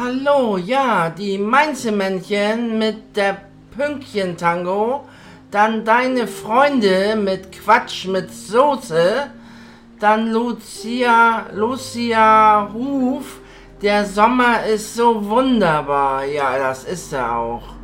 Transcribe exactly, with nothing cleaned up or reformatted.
hallo, ja, die Mainzelmännchen mit der Pünktchen-Tango, dann deine Freunde mit Quatsch mit Soße, dann Lucia, Lucia Ruf, der Sommer ist so wunderbar, ja, das ist er auch.